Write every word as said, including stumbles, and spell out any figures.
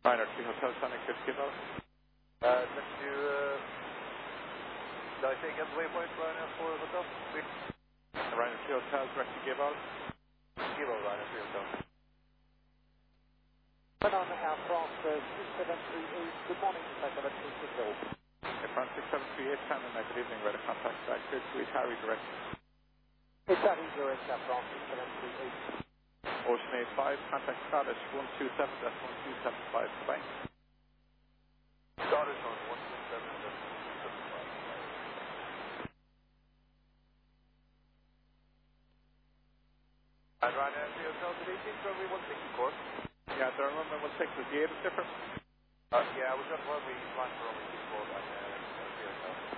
Ryanair three Hotel Sonic, good to give out. Uh, next to, uh, did I say get the waypoint, Ryanair four Hotel? Ryanair three Hotel, direct to give out. Give out Ryanair three Hotel. Banana Aircraft uh, six seven three eight, good morning, six seven three eight. Aircraft six seven three eight, Shannon, good evening, weather contact back, good to Harry direct. It's Harry direct, Aircraft six seven three eight. Ocean eight five, contact Scottish one two seven, that's one two seven five, goodbye. Scottish on one two seven, that's one two seven five. And Ryanair three Hotel, did they think runway one six, of course? Yeah, the runway one six, is the eight different? Uh, yeah, we've got runway line for runway two four, Ryanair three Hotel.